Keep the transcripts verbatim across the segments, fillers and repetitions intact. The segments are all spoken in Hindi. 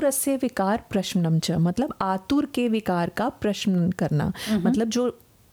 आतुरस्य विकार प्रशमनम च, मतलब आतुर के विकार का प्रशमन करना, मतलब जो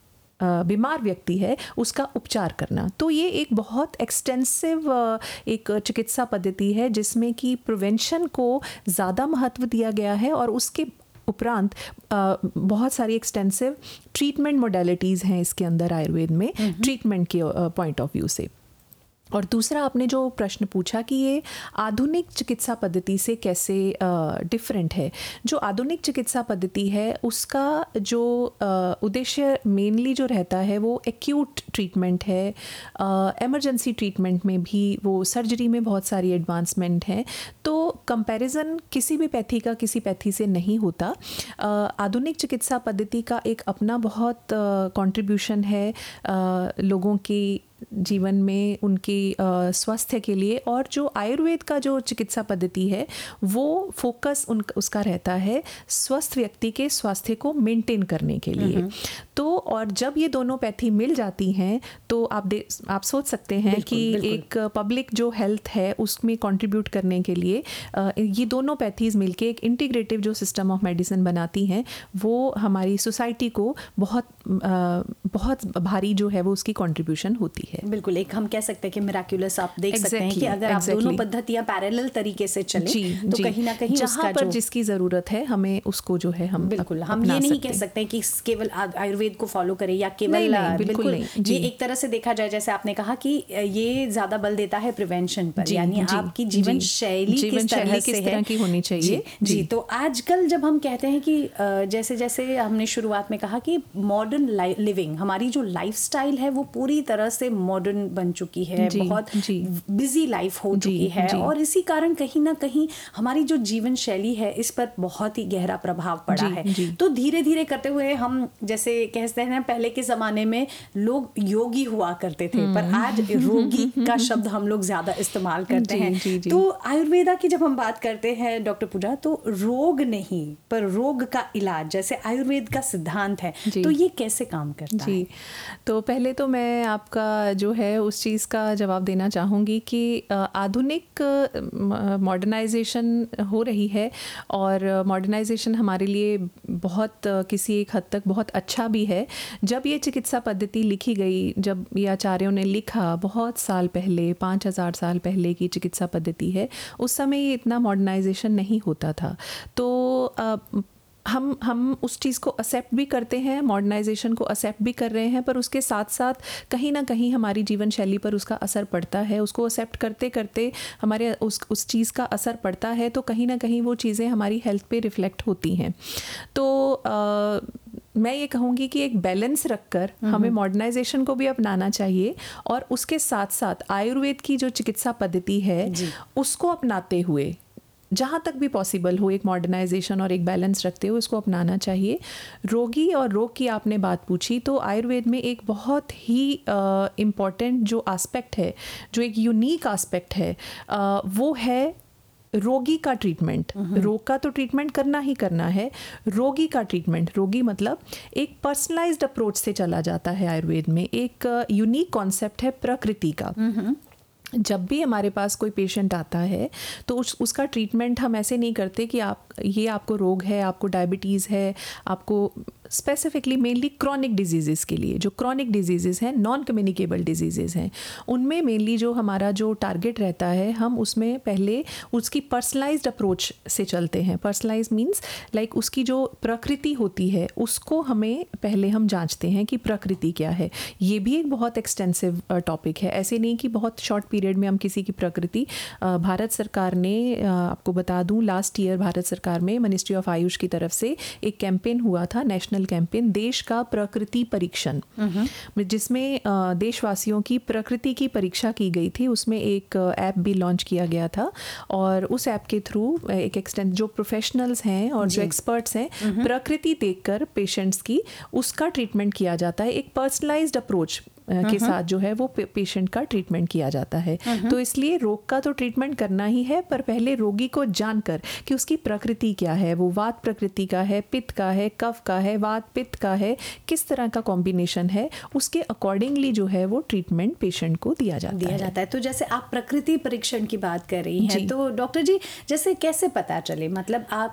बीमार व्यक्ति है उसका उपचार करना। तो ये एक बहुत एक्सटेंसिव एक चिकित्सा पद्धति है जिसमें कि प्रिवेंशन को ज़्यादा महत्व दिया गया है और उसके उपरांत बहुत सारी एक्सटेंसिव ट्रीटमेंट मोडेलिटीज़ हैं इसके अंदर आयुर्वेद में, ट्रीटमेंट के पॉइंट ऑफ व्यू से। और दूसरा आपने जो प्रश्न पूछा कि ये आधुनिक चिकित्सा पद्धति से कैसे डिफरेंट है। जो आधुनिक चिकित्सा पद्धति है उसका जो उद्देश्य मेनली जो रहता है वो एक्यूट ट्रीटमेंट है, इमरजेंसी ट्रीटमेंट में भी वो सर्जरी में बहुत सारी एडवांसमेंट है। तो कंपैरिजन किसी भी पैथी का किसी पैथी से नहीं होता। आधुनिक चिकित्सा पद्धति का एक अपना बहुत कंट्रीब्यूशन है लोगों की जीवन में, उनकी स्वास्थ्य के लिए। और जो आयुर्वेद का जो चिकित्सा पद्धति है वो फोकस उन उसका रहता है स्वस्थ व्यक्ति के स्वास्थ्य को मेंटेन करने के लिए। तो और जब ये दोनों पैथी मिल जाती हैं तो आप दे आप सोच सकते हैं बिल्कुल, कि बिल्कुल। एक पब्लिक जो हेल्थ है उसमें कंट्रीब्यूट करने के लिए ये दोनों पैथीज मिलके एक इंटीग्रेटिव जो सिस्टम ऑफ मेडिसिन बनाती हैं वो हमारी सोसाइटी को बहुत बहुत भारी जो है वो उसकी कंट्रीब्यूशन होती है। बिल्कुल, एक हम कह सकते हैं कि मिराक्युलस आप देख exactly, सकते हैं कि अगर exactly. आप दोनों पद्धतियां पैरेलल तरीके से चले जी, तो जी, कहीं ना कहीं जहाँ पर जिसकी ज़रूरत है हमें उसको जो है हम बिल्कुल हम ये नहीं कह सकते हैं कि केवल आयुर्वेद को फॉलो करें या केवल नहीं, नहीं, बिल्कुल, बिल्कुल ये एक तरह से देखा जाए जैसे आपने कहा कि ये ज़्यादा बल देता है प्रिवेंशन पर, यानी आपकी जीवन शैली किस तरह से है की होनी चाहिए। जी, तो आजकल जब हम कहते हैं कि जैसे जैसे हमने शुरुआत में कहा कि मॉडर्न लिविंग, हमारी जो लाइफस्टाइल है वो पूरी तरह से मॉडर्न बन चुकी है, बहुत बिजी लाइफ हो चुकी है और इसी कारण कहीं ना कहीं हमारी जो जीवन शैली है इस पर बहुत ही गहरा प्रभाव पड़ा है। तो धीरे धीरे करते हुए हम जैसे कहते हैं पहले के ज़माने में लोग योगी हुआ करते थे पर आज रोगी का शब्द हम लोग ज़्यादा इस्तेमाल करते हैं। जी, जी। तो आयुर्वेदा की जब हम बात करते हैं डॉक्टर पूजा, तो रोग नहीं पर रोग का इलाज जैसे आयुर्वेद का सिद्धांत है, तो ये कैसे काम करता जी। है? तो पहले तो मैं आपका जो है उस चीज़ का जवाब देना चाहूँगी कि आधुनिक मॉडर्नाइजेशन हो रही है और मॉडर्नाइजेशन हमारे लिए बहुत किसी एक हद तक बहुत अच्छा भी है। जब ये चिकित्सा पद्धति लिखी गई, जब ये आचार्यों ने लिखा बहुत साल पहले, पाँच हज़ार साल पहले की चिकित्सा पद्धति है, उस समय ये इतना मॉडर्नाइजेशन नहीं होता था। तो आ, हम हम उस चीज़ को एक्सेप्ट भी करते हैं, मॉडर्नाइजेशन को एक्सेप्ट भी कर रहे हैं, पर उसके साथ साथ कहीं ना कहीं हमारी जीवन शैली पर उसका असर पड़ता है। उसको एक्सेप्ट करते करते हमारे उस उस चीज़ का असर पड़ता है तो कहीं ना कहीं वो चीज़ें हमारी हेल्थ पे रिफ्लेक्ट होती हैं। तो आ, मैं ये कहूँगी कि एक बैलेंस रखकर हमें मॉडर्नाइजेशन को भी अपनाना चाहिए और उसके साथ साथ आयुर्वेद की जो चिकित्सा पद्धति है उसको अपनाते हुए जहाँ तक भी पॉसिबल हो एक मॉडर्नाइजेशन और एक बैलेंस रखते हुए उसको अपनाना चाहिए। रोगी और रोग की आपने बात पूछी, तो आयुर्वेद में एक बहुत ही इम्पॉर्टेंट जो एस्पेक्ट है, जो एक यूनिक एस्पेक्ट है, आ, वो है रोगी का ट्रीटमेंट। रोग का तो ट्रीटमेंट करना ही करना है, रोगी का ट्रीटमेंट, रोगी मतलब एक पर्सनलाइज्ड अप्रोच से चला जाता है आयुर्वेद में। एक यूनिक कॉन्सेप्ट है प्रकृति का। जब भी हमारे पास कोई पेशेंट आता है तो उस उसका ट्रीटमेंट हम ऐसे नहीं करते कि आप ये आपको रोग है, आपको डायबिटीज़ है, आपको स्पेसिफिकली मेनली क्रॉनिक डिजीज़ेस के लिए, जो क्रॉनिक डिजीज़ेस हैं, नॉन कम्युनिकेबल डिजीज़ेस हैं, उनमें मेनली जो हमारा जो टारगेट रहता है हम उसमें पहले उसकी पर्सनलाइज्ड अप्रोच से चलते हैं। पर्सनलाइज मीन्स लाइक उसकी जो प्रकृति होती है उसको हमें पहले हम जांचते हैं कि प्रकृति क्या है। ये भी एक बहुत एक्सटेंसिव टॉपिक है, ऐसे नहीं कि बहुत शॉर्ट पीरियड में हम किसी की प्रकृति। भारत सरकार ने, आपको बता दूं, लास्ट ईयर भारत सरकार में मिनिस्ट्री ऑफ आयुष की तरफ से एक कैंपेन हुआ था, नेशनल कैंपेन देश का प्रकृति परीक्षण, जिसमें देशवासियों की प्रकृति की परीक्षा की गई थी। उसमें एक ऐप भी लॉन्च किया गया था और उस ऐप के थ्रू एक एक्सटेंट जो प्रोफेशनल्स हैं और जो एक्सपर्ट्स हैं, प्रकृति देखकर पेशेंट्स की उसका ट्रीटमेंट किया जाता है। एक पर्सनलाइज्ड अप्रोच के साथ जो है वो पेशेंट का ट्रीटमेंट किया जाता है। तो इसलिए रोग का तो ट्रीटमेंट करना ही है, पर पहले रोगी को जानकर कि उसकी प्रकृति क्या है, वो वात प्रकृति का है, पित्त का है, कफ का है, वात पित्त का है, किस तरह का कॉम्बिनेशन है, उसके अकॉर्डिंगली जो है वो ट्रीटमेंट पेशेंट को दिया जाता दिया है। जाता है। तो जैसे आप प्रकृति परीक्षण की बात कर रही हैं, तो डॉक्टर जी जैसे कैसे पता चले, मतलब आप